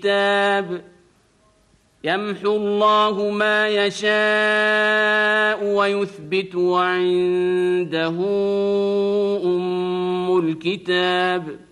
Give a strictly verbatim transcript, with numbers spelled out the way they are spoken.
الكتاب يمحو الله ما يشاء ويثبت وعنده أم الكتاب.